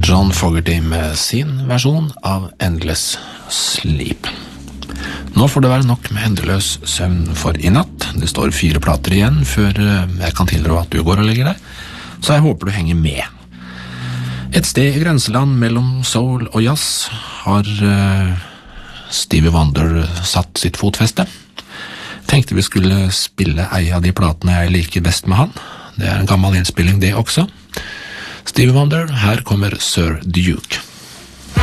John Fogerty med sin versjon av Endless Sleep. Nå får det være nok med endeløs søvn for i natt. Det står 4 plater igjen før jeg kan tilrå at du går og legger deg, så jeg håper du henger med. Et sted i grenseland mellom soul og jazz har Stevie Wonder satt sitt fotfeste. Tenkte vi skulle spille ei av de platene jeg liker best med han. Det er en gammel innspilling det også. Stevie Wonder, her kommer Sir Duke.